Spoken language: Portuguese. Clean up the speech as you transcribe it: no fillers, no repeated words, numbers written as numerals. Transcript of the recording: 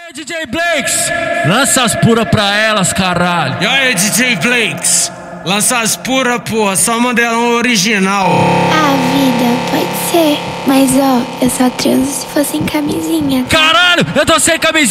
aí, DJ Blakes, lança as puras pra elas, caralho. E aí, DJ Blakes, lança as puras, porra, só modelão original. Ah, vida, pode ser. Mas ó, eu só transo se for sem camisinha. Caralho, eu tô sem camisinha.